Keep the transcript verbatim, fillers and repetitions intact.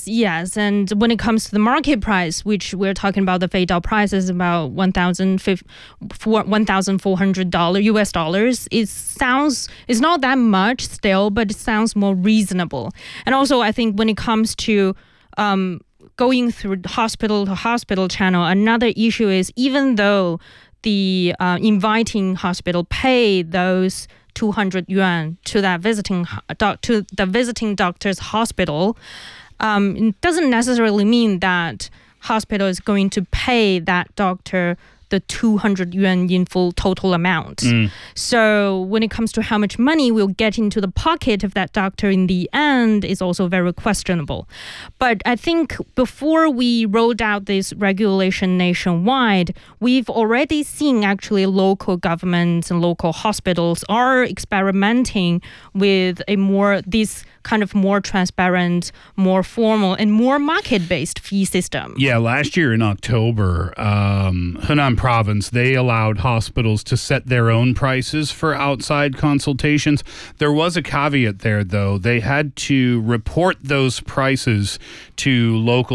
yes. And when it comes to the market price, which we're talking about, the Feidao price is about one thousand four hundred dollars U S dollars. It sounds, it's not that much still, but it sounds more reasonable. And also, I think when it comes to um, going through hospital to hospital channel, another issue is even though the uh, inviting hospital pay those two hundred yuan to that visiting doc, to the visiting doctor's hospital, um, it doesn't necessarily mean that hospital is going to pay that doctor the two hundred yuan in full total amount. Mm. So when it comes to how much money will get into the pocket of that doctor in the end is also very questionable. But I think before we rolled out this regulation nationwide, we've already seen actually local governments and local hospitals are experimenting with a more, this kind of more transparent, more formal, and more market-based fee system. Yeah, last year in October, um, Henan Province, they allowed hospitals to set their own prices for outside consultations. There was a caveat there, though. They had to report those prices to local